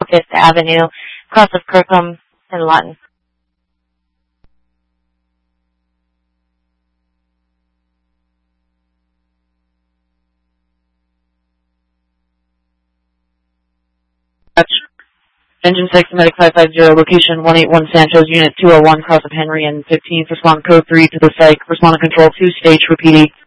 Fifth Avenue, across of Kirkham and Lawton. Engine 6, Medic 550, location 181 Santos, Unit 201, cross of Henry and 15th. Respond code 3 to the site. Respond to control 2, stage, repeating.